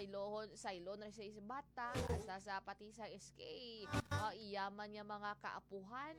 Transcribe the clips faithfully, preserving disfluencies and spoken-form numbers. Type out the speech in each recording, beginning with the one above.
saylo saylo na sa bata sa sa pati sa S K uh, iyaman nga mga kaapuhan.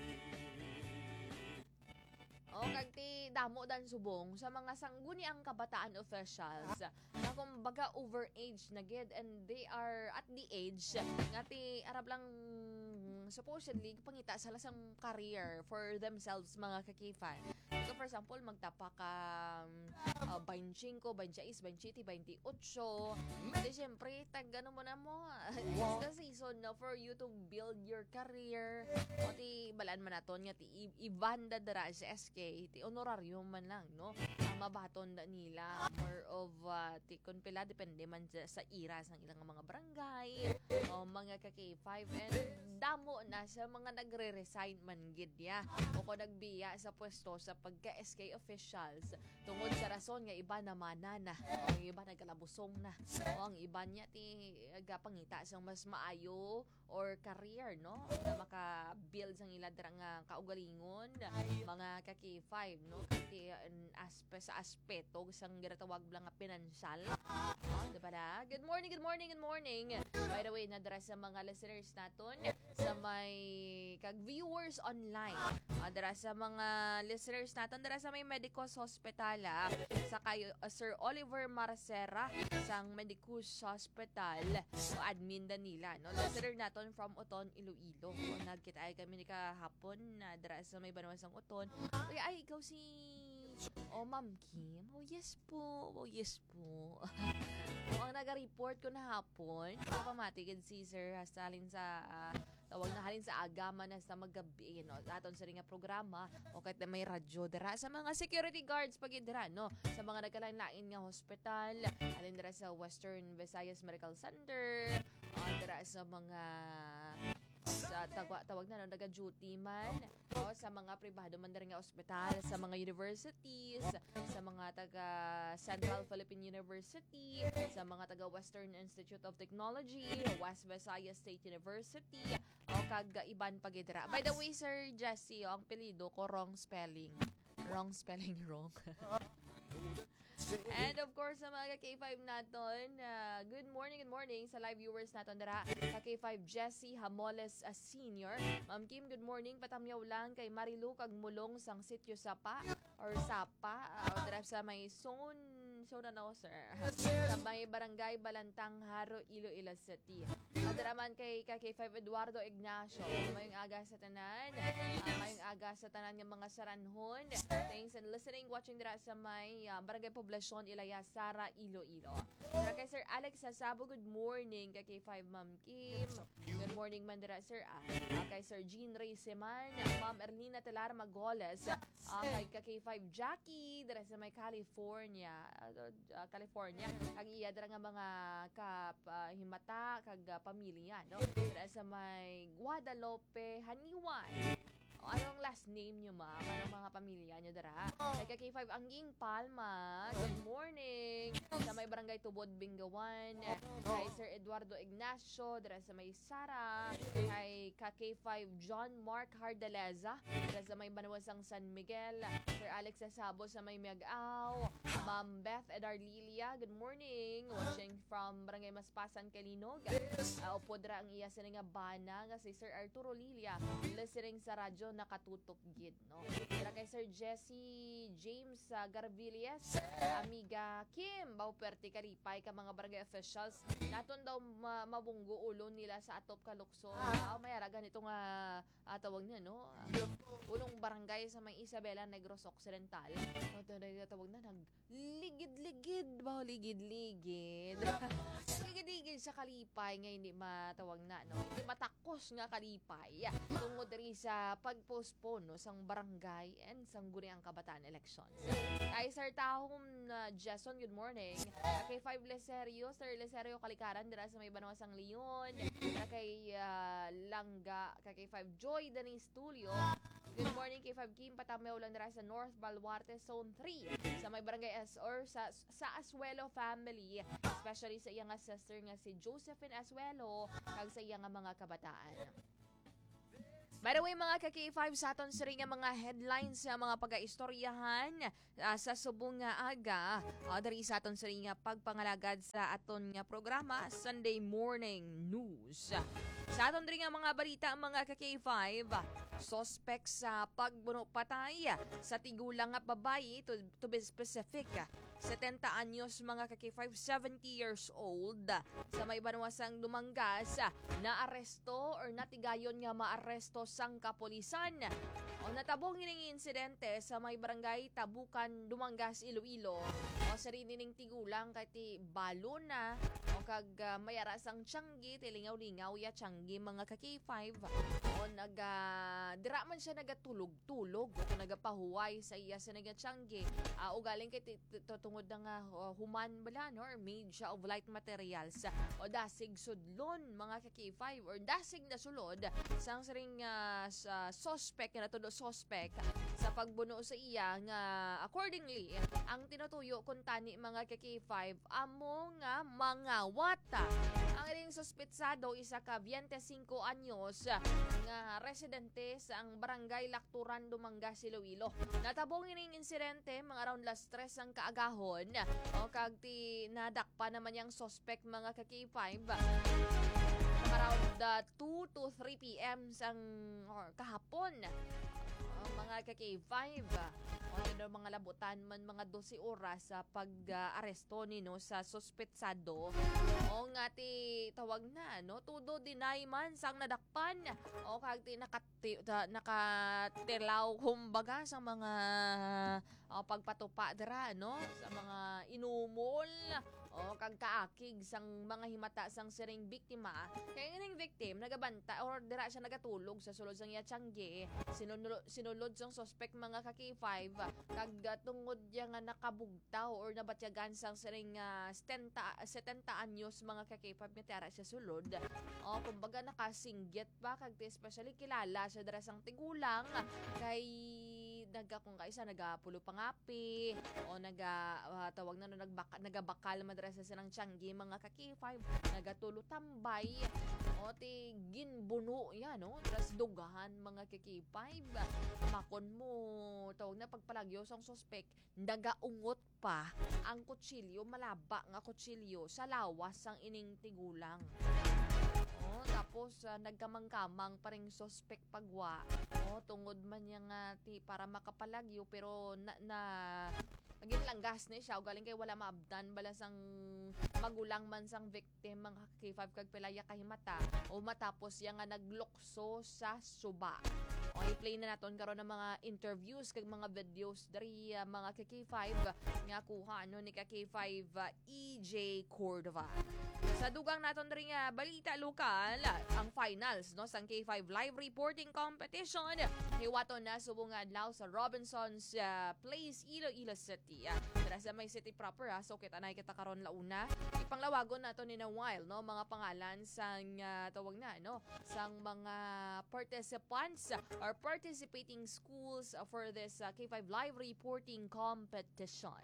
O kag ti damo dan subong sa mga sangguniang kabataan officials na kumbaga overage na gid and they are at the age nga ti arab lang supposedly pangita sa lasang career for themselves mga kakifan. So for example, magtapa ka uh, twenty-five, twenty-six, twenty-seven, twenty-eight. Kasi syempre, tag ano mo na mo. It's the season na for you to build your career. O ti balaan man naton nga ti ibanda dara sa S K, ti honorarium man lang, no? Ang mabaton da nila. More of uh, ti konpila depende man sa iras ng ilang mga barangay, o mga ka K five and damo na sa mga nagre-resign man gid ya. O ko nagbiya sa pwesto sa pagka-S K officials tungod sa rason nga iba na manana o ang iba nagkalabusong na o ang iba niya ti gapangita sang mas maayo or career no na maka-build sang ila dira nga kaugalingon mga ka K five no kay aspe sa aspeto sang ginatawag lang nga pinansyal. Oh, diba na? Good morning, good morning, good morning. By the way, nadara sa mga listeners naton sa may kag viewers online. Nadara sa mga listeners naton dara sa may Medicos Hospital ah, sa kayo uh, Sir Oliver Marcera sang Medicos Hospital so admin Danila no listener naton from Uton Iloilo. So, nagkita ay kami ni kahapon na dara sa may Banwasang Uton. Ay, ay ikaw si Oh, Ma'am Kim. Oh, yes po. Oh, yes po. O, ang naga-report ko na hapon, pamatigid si Sir Hastalin sa uh, tawag na halin sa agama na sa magabi, no? Aton sa ring nga programa o kahit na may radyo dira sa mga security guards pag dira, no? Sa mga nagkalain-lain nga hospital, alin dira sa Western Visayas Medical Center, uh, dira sa mga sa tawag, tawag na no, naga-duty man o sa mga pribado man nga ospital, sa mga universities, sa mga taga Central Philippine University, sa mga taga Western Institute of Technology, West Visayas State University, o kag iban pagidra. By the way, Sir Jesse, o, ang pilido ko wrong spelling. Wrong spelling wrong. And of course, sa mga K five naton, uh, good morning, good morning sa live viewers naton dara. Sa K five, Jesse Hamoles uh, Senior. Ma'am Kim, good morning. Patamyaw lang kay Marilu kag mulong sang sityo Sapa or Sapa. Uh, dara sa may zone, zone na sir. Sa may barangay Balantang, Haro, Iloilo City. Madaraman kay K five Eduardo Ignacio. Mayong aga sa tanan. Uh, mayong aga sa tanan ng mga saranhon. Thanks and listening, watching dira sa may uh, barangay Poblacion, Ilaya, Sara, Iloilo. Dara kay Sir Alex Sasabo, good morning. Kay K five Ma'am Kim. Good morning man dira Sir. Uh, kay Sir Jean Ray Seman. Ma'am Erlina Telar Magoles. Uh, kay K five Jackie. Dira sa may California. Uh, uh, California. Ang iya dira nga mga kap uh, himata kag uh, pamilya, no? Dira sa may Guadalupe, Haniwan. O, anong last name nyo, ma'am? Anong mga pamilya nyo dara? Kay K five Angging Palma, good morning. Sa may barangay Tubod, Bingawan. Kay Sir Eduardo Ignacio, dara sa may Sara. Kay K five John Mark Hardaleza, dara sa may Banwasang San Miguel. Sir Alex Sasabo sa may Miagao. Ma'am Beth Edarlilia, good morning. Watching from Barangay Maspasan, Kalinog. Uh, upo dara ang iya sa nga bana nga si Sir Arturo Lilia. Listening sa radyo nakatutok gid, no? Dara kay Sir Jesse James uh, Garvillas, amiga Kim, bawperti kalipay ka mga barangay officials. Naton daw ma- mabunggo ulo nila sa atop kalukso. Ah, uh, may aragan ito nga uh, tawag niya, no? Uh, ulong barangay sa may Isabela Negros Occidental. Ito na tawag na nag ligid-ligid ba ligid-ligid. Ligid-ligid sa kalipay nga hindi matawag na, no? Hindi matakos nga kalipay tungod diri sa pag-postpone no sang barangay and sang guniang kabataan elections. Kay Sir Tahom uh, Jason, good morning. Kay five Leserio, Sir Leserio Kalikaran dira sa may Banwasang Leon. Kay uh, Langga, kay five Joy Denise Tulio. Good morning kay five Kim Patameo lang dira sa North Baluarte Zone three sa may barangay S or sa sa Asuelo family, especially sa iyang sister nga si Josephine Asuelo kag sa iyang mga kabataan. By the way, mga ka-K five, sa aton sa rin nga mga headlines sa mga pag-aistoryahan uh, sa subong nga aga. Uh, dari sa aton sa rin nga pagpangalagad sa aton nga programa, Sunday Morning News. Sa aton rin nga mga balita, mga ka-K five, suspect sa pagbuno patay sa tigulang nga babae, to, to be specific, setenta anyos mga ka-K five, seventy years old, sa may banwasang Dumanggas, na aresto or natigayon nga maaresto sang kapolisan. O natabong hining insidente sa may barangay Tabukan, Dumangas, Iloilo. O sa rinining tigulang kay ti balo na o kag uh, mayara sang tiyanggi, tilingaw-lingaw ya tiyanggi mga ka-K five. O naga dira man siya nagatulog-tulog o kung nagapahuway sa iya sa nagatiyanggi. Uh, o galing kay tungod na nga uh, human bala no, or made siya of light materials. O dasig sudlon mga ka-K five or dasig na sulod sang saring uh, sa suspect na todo suspect sa pagbuno sa iya nga accordingly ang tinutuyo kun tani mga ka-K five amo nga mga wata. Ang ining suspetsado isa ka twenty-five anyos nga residente sa ang barangay Lakturan, Dumangas, Iloilo. Natabong ining insidente mga around las tres ang kaagahon o kag ti nadakpa naman yang suspect mga ka-K five around uh, two to three p.m. sang or kahapon. Uh, mga ka-K five, o uh, mga labutan man mga twelve oras sa pag-aresto uh, nino sa suspetsado. O nga ti tawag na no, tudo deny man sang nadakpan o kag ti nakati, ta, nakatilaw kumbaga sa mga uh, pagpatupa dira no, sa mga inumol o kag kaakig sang mga himata sang siring biktima. Kaya ning victim nagabanta or dira siya nagatulog sa sulod sang iya tiyanggi, sinulod, sinulod sang suspect mga ka-K five kag uh, tungod ya nga nakabugtaw or nabatyagan sang siring uh, setenta anyos mga ka-K five nga tiyara siya sulod. O kumbaga nakasinggit pa kag especially kilala siya dira sang tigulang kay naga kung kaisa nagapulo pangapi o naga uh, tawag na no, nagbaka, nagabakal madrasa sa ng tiyanggi mga ka-K five, nagatulo tambay o ti ginbuno yan no, tras dugahan mga ka-K five. Makon mo tawag na pagpalagyo sang suspect nagaungot pa ang kutsilyo, malaba nga kutsilyo sa lawas sang ining tigulang. Oh, tapos uh, nagkamang-kamang pa ring suspect pagwa. Oh, tungod man niya nga ti para makapalagyo pero na, na naging langgas ni siya o galing kay wala maabdan bala sang magulang man sang victim mga K five kag pilaya kahimata o matapos yang nga naglukso sa suba. O i-play na naton karon ng mga interviews kag mga videos dari uh, mga K five nga kuha ano ni K five uh, E J Cordova. Sa dugang naton diri nga balita lokal, ang finals no sang K five live reporting competition hiwaton na subong nga adlaw sa Robinson's uh, Place, Iloilo City. Uh, Dara sa may city proper ha, so kita na kita karon launa. Ipanglawagon naton ni na while no mga pangalan sang uh, tawag na no sang mga participants or participating schools for this uh, K five live reporting competition.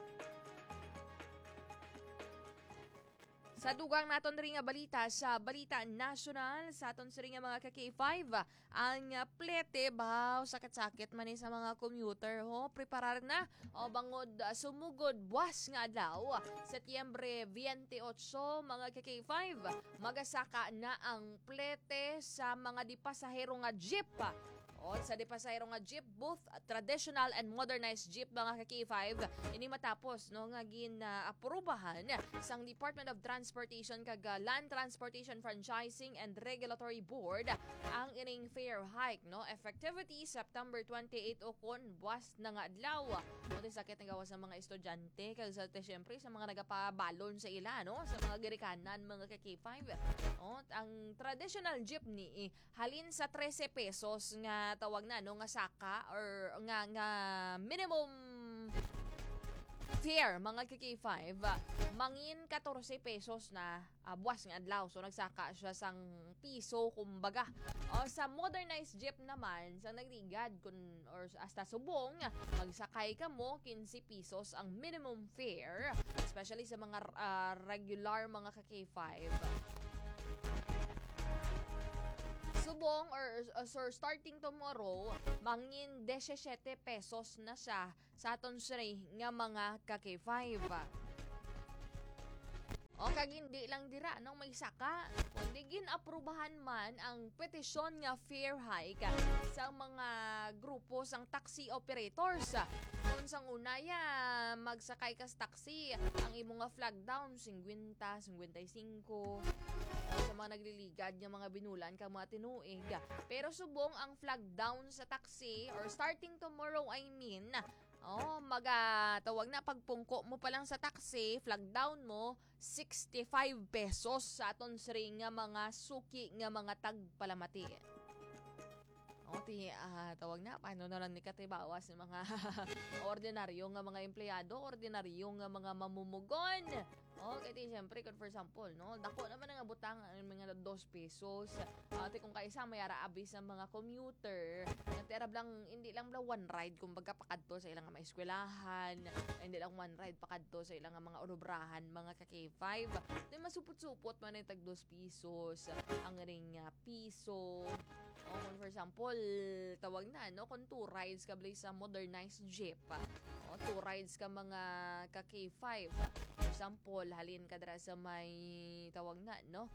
Sa dugang naton rin nga balita sa Balita National sa aton sa rin nga mga ka-K five, ang uh, plete bahaw sakit-sakit man sa mga commuter ho, preparar na o bangod uh, sumugod buwas nga adlaw Setyembre twenty-eight mga ka-K five, magasaka na ang plete sa mga di pasahero nga jeep. O sa di pasahero nga jeep, both traditional and modernized jeep mga ka-K five, ini matapos no nga gin-aprubahan uh, sang Department of Transportation kag uh, Land Transportation Franchising and Regulatory Board ang ining fare hike no, effectivity September twenty-eight o kon buwas na nga adlaw. O di sakit nga sa mga estudyante kag sa syempre sa mga nagapabalon sa ila no, sa mga girikanan mga ka-K five. O ang traditional jeepney halin sa thirteen pesos nga tawag na no nga saka or nga nga minimum fare mga ka-K five, mangin fourteen pesos na uh, buwas nga adlaw, so nagsaka siya sang piso kumbaga. O sa modernized jeep naman sa nagligad kun or hasta subong magsakay ka mo fifteen pesos ang minimum fare, especially sa mga uh, regular mga ka-K five. subong or uh, sir, starting tomorrow, mangin seventeen pesos na siya sa aton sri nga mga ka-K five. O kag hindi lang dira nang may saka, kundi ginaprubahan man ang petisyon nga fare hike sa mga grupo sang taxi operators. Kung sang unaya magsakay ka sa taxi, ang imo nga flag down fifty, fifty-five. O sa mga nagliligad nga mga binulan kag mga tinuig. Pero subong ang flag down sa taxi or starting tomorrow I mean, oh, maga tawag na pagpungko mo pa lang sa taxi, flag down mo sixty-five pesos sa aton sri nga mga suki nga mga tagpalamati. O ti uh, tawag na paano na lang ni katibawas ng mga ordinaryo nga mga empleyado, ordinaryo nga mga mamumugon. O kaya siyempre kung for example, no, dako naman nga butang ang mga two pesos. Ate uh, kung kaisa mayara abi sa mga commuter, nagterab lang hindi lang bla one ride kumbaga pakadto sa ilang mga eskwelahan, hindi lang one ride pakadto sa ilang mga orobrahan, mga ka-K five. Di masupot-supot man ay tag two pesos, ang ring uh, piso. O kung for example, tawag na, no, kung two rides ka blay sa modernized jeep, o two rides ka mga ka-K five. For example, halin ka dira sa may, tawag na, no,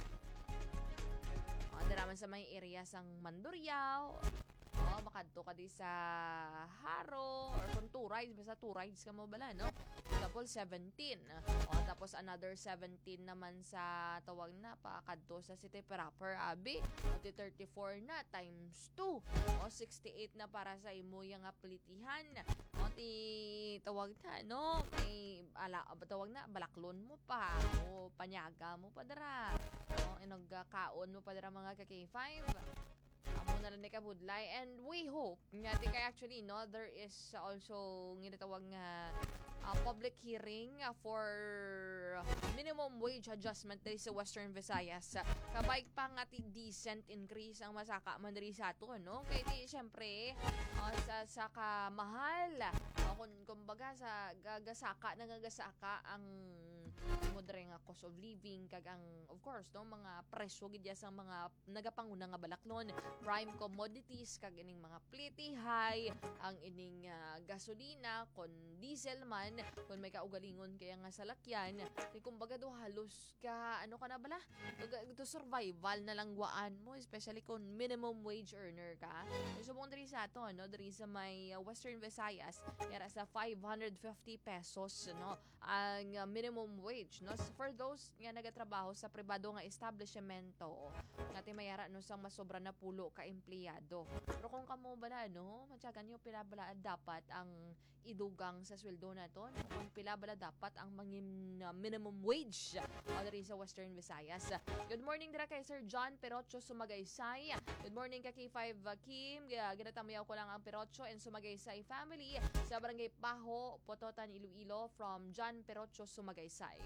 o dira man sa may area sang Mandurriao, o makadto ka di sa Haro, or kung two rides, basta two rides ka mo bala, no? Tapos seventeen. O tapos another seventeen naman sa tawag na pakadto sa City Proper abi. O ti thirty-four na times two. O sixty-eight na para sa imo yang aplitihan. O ti tawag na no, may ala tawag na balaklon mo pa. O panyaga mo pa dara. O inagkaon mo pa dara mga ka-K five. Amo na lang ni kabudlay, and we hope nga ti kay actually no, there is also ginatawag nga uh, public hearing uh, for minimum wage adjustment diri sa Western Visayas. Kabay pa nga ti decent increase ang masaka man diri sa ato, no? Kay di syempre uh, sa sa kamahal uh, kung kumbaga sa gagasaka nagagasaka ang modere nga cost of living kag ang of course no mga presyo gid sa mga nagapanguna nga balaklon, prime commodities kag ining mga plitihay, ang ining uh, gasolina kon diesel man kun may kaugalingon kaya nga salakyan kay kumbaga do halos ka ano ka na bala to survival na lang waan mo, especially kung minimum wage earner ka. So mo diri sa ato no, diri sa may uh, Western Visayas yara sa five hundred fifty pesos no ang uh, minimum wage no. So for those nga nagatrabaho sa pribado nga establishmento natin mayara no sang masobra na pulo ka empleyado. Pero kung kamo bala no, matyagan nyo pila bala dapat ang idugang sa sweldo naton, kung pila bala dapat ang mangin uh, minimum wage uh, diri sa Western Visayas. Good morning dira kay Sir John Perocho Sumagaysay. Good morning ka K five uh, Kim. Uh, ginatamayaw ko lang ang Perocho and Sumagaysay family sa Barangay Paho, Pototan, Iloilo from John Perocho Sumagaysay.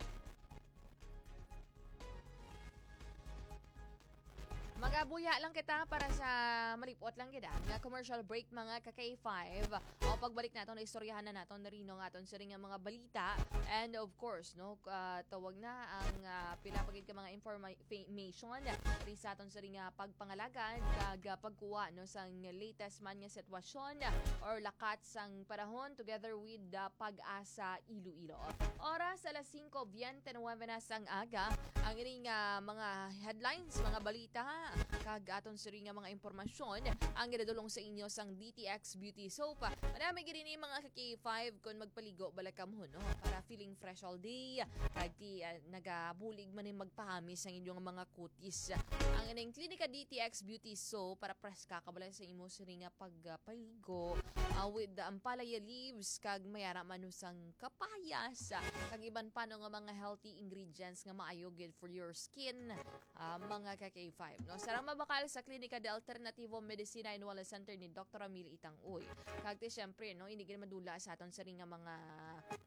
Magabuya lang kita para sa malipot lang kita nga commercial break mga ka-K five. O pagbalik naton na istoryahan na naton na rino nga aton sa ring mga balita, and of course no uh, tawag na ang uh, pila pagid ka mga information ri sa aton sa ring pagpangalagan kag pagkuha no sang latest man nga sitwasyon or lakat sang panahon together with the Pag-asa Iloilo. Oras alas cinco twenty-nine na sang aga ang ining uh, mga headlines, mga balita kag aton sa ring mga impormasyon ang ginadulong sa inyo sang D T X Beauty Soap. Marami gid ni mga ka-K five kun magpaligo bala kamhon no para feeling fresh all day kag ti uh, nagabulig man ni magpahamis ang inyong mga kutis. Ang ining Klinika D T X Beauty Soap para press ka kabala sa imo sa ring pagpaligo uh, with the ampalaya leaves kag mayara man sang kapayas kag iban pa no nga mga healthy ingredients nga maayo good for your skin uh, mga ka-K five no. Sarang mabakal sa Klinika de Alternativo Medicina and Wellness Center ni Doctor Amil Itang Uy. Kag ti syempre no, hindi gid madula sa aton sa ring nga mga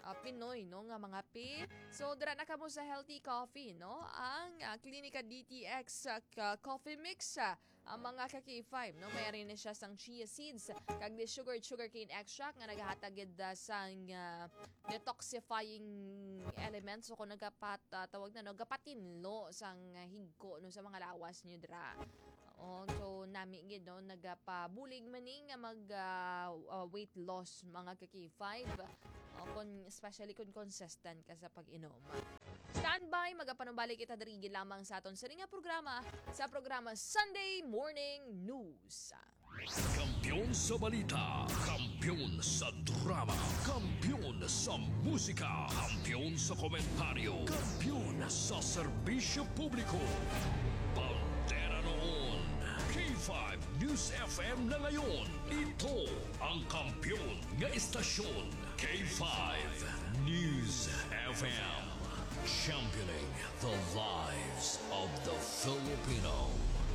uh, Pinoy, no, nga mga pi. So, dira na kamo sa healthy coffee, no? Ang uh, Clinica D T X uh, ka- coffee mix, uh, ang mga ka K five, no? Mayroon na siya sang chia seeds, kag di sugar sugarcane extract nga nagahatagid uh, sang uh, detoxifying elements. So, kung nagapat, uh, tawag na, no, gapatinlo sang uh, higko, no, sa mga lawas nyo dira. Oh, so nami gid no nagapabulig maning nga mag uh, uh, weight loss mga ka K five, uh, kon especially kung consistent ka sa pag-inom. Standby, magapanumbalik kita diri gid lamang sa aton sa nga programa sa programa Sunday Morning News. Kampiyon sa balita, kampiyon sa drama, kampiyon sa musika, kampiyon sa komentaryo, kampiyon sa serbisyo publiko. Pantera noon, K five News F M na ngayon. Ito ang kampiyon nga istasyon, K five News F M. Championing the lives of the Filipino.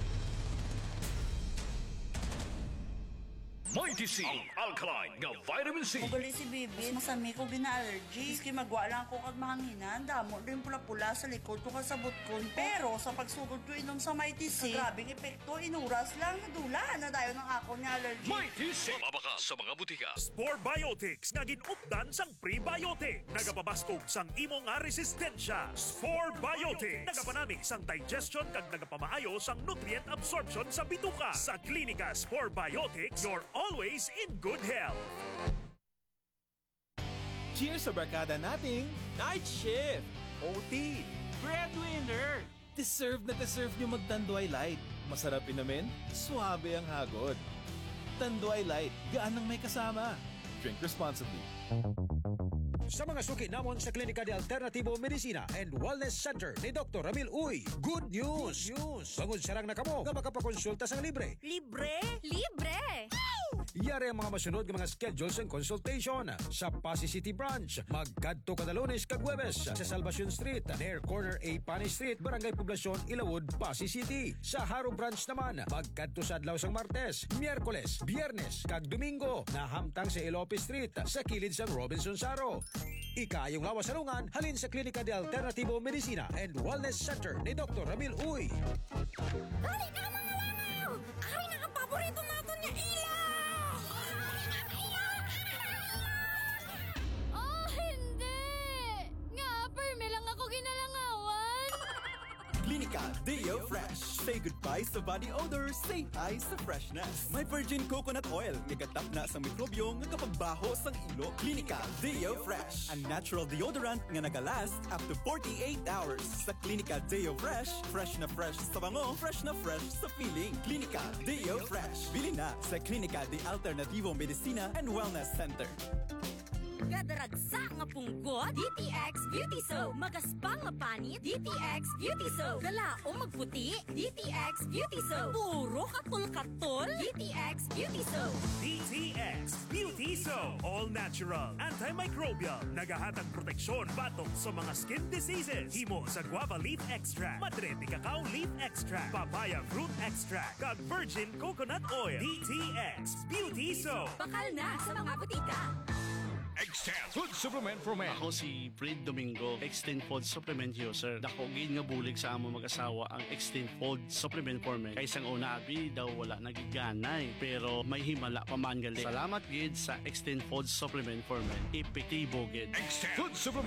Mighty C, ang alkaline nga vitamin C. Ugali si Bibi, masami ko gina-allergy. Iski magwa lang ko kag mahanginan, damo rin pula-pula sa likod ko kasabot ko. Pero sa pagsugod ko inom sa Mighty C, grabing epekto, inuras lang, nadula na dayo ng ako ni allergy. Mighty C, mabaka sa mga butika. Spore Biotics nga ginupdan sang prebiotic. Nagapabaskog sang imo nga resistensya. Spore Biotics. Nagapanami sang digestion kag nagapamaayo sang nutrient absorption sa bituka. Sa Klinika Spore Biotics, you're always in good health. Cheers sa barkada nating Night Shift, O T, Breadwinner. Deserve na deserve nyo mag-Tanduay Light. Masarap inamin, suabe ang hagod. Tanduay Light, gaan ang may kasama. Drink responsibly. Sa mga suki namon sa Klinika de Alternativo Medicina and Wellness Center ni Doctor Ramil Uy, good news! Good news! Bangod sarang na kamo nga makapakonsulta sang libre. Libre? Libre! Yari ang mga masunod ng mga schedules and consultation sa Pasay City Branch. Magkadto kada Lunes kag Huwebes sa Salvacion Street, near corner A Pani Street, Barangay Poblacion, Ilawod, Pasay City. Sa Haro Branch naman, magkadto sa adlaw sang Martes, Miyerkules, Biyernes kag Domingo na hamtang sa Ilope Street sa kilid sang Robinson Saro. Ikayong lawas salungan halin sa Klinika de Alternativo Medicina and Wellness Center ni Doctor Ramil Uy. Dali na mga langaw! Ay, nakapaborito natin niya ilaw! Oh, hindi! Nga, perme lang ako ginalangawan! Klinika Deo Fresh. Say goodbye sa body odor, say hi sa freshness. May virgin coconut oil, kagatap na sa mikrobyo nga kapagbaho sang ilo. Klinika Deo Fresh, ang natural deodorant nga nagalast up to forty-eight hours. Sa Klinika Deo Fresh, fresh na fresh sa bango, fresh na fresh sa feeling. Klinika Deo Fresh. Bili na sa Klinika de Alternativo Medicina and Wellness Center. Kadaragsa nga punggot, D T X Beauty Soap. Magaspang nga panit, D T X Beauty Soap. Galaong magputi, D T X Beauty Soap. Puro katol-katol, D T X Beauty Soap. D T X Beauty Soap. All natural, antimicrobial, nagahatag proteksyon batok sa mga skin diseases. Himo sa guava leaf extract, madre de cacao leaf extract, papaya fruit extract, kag virgin coconut oil. D T X Beauty Soap. Bakal na sa mga butika. Extend Food Supplement for Men. Ako si Fred Domingo, Extend Food Supplement user. Dako gid nga bulig sa amo mag-asawa ang Extend Food Supplement for Men. Kay sang una abi daw wala nagiganay, pero may himala pa man gali. Salamat gid sa Extend Food Supplement for Men. Epektibo gid. Extend Food Supplement